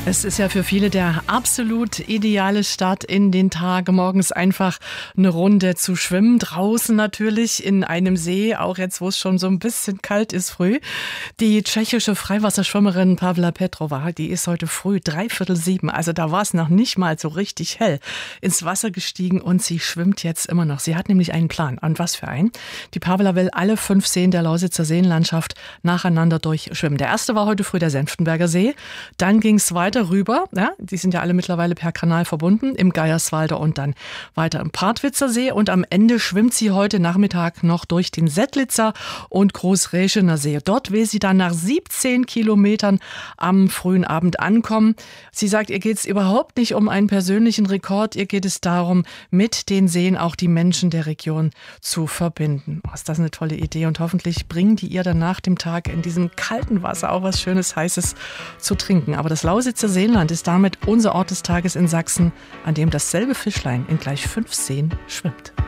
Es ist ja für viele der absolut ideale Start in den Tag, morgens einfach eine Runde zu schwimmen. Draußen natürlich in einem See, auch jetzt, wo es schon so ein bisschen kalt ist früh. Die tschechische Freiwasserschwimmerin Pavla Petrova, die ist heute früh 6:45, also da war es noch nicht mal so richtig hell, ins Wasser gestiegen und sie schwimmt jetzt immer noch. Sie hat nämlich einen Plan. Und was für einen? Die Pavla will alle 5 Seen der Lausitzer Seenlandschaft nacheinander durchschwimmen. Der erste war heute früh der Senftenberger See. Dann ging es weiter rüber, ja, die sind ja alle mittlerweile per Kanal verbunden, im Geierswalder und dann weiter im Partwitzer See. Und am Ende schwimmt sie heute Nachmittag noch durch den Settlitzer und Großräschener See. Dort will sie dann nach 17 Kilometern am frühen Abend ankommen. Sie sagt, ihr geht es überhaupt nicht um einen persönlichen Rekord, ihr geht es darum, mit den Seen auch die Menschen der Region zu verbinden. Oh, ist das eine tolle Idee, und hoffentlich bringen die ihr dann nach dem Tag in diesem kalten Wasser auch was Schönes, Heißes zu trinken. Aber das Lausitzer Seenland ist damit unser Ort des Tages in Sachsen, an dem dasselbe Fischlein in gleich 5 Seen schwimmt.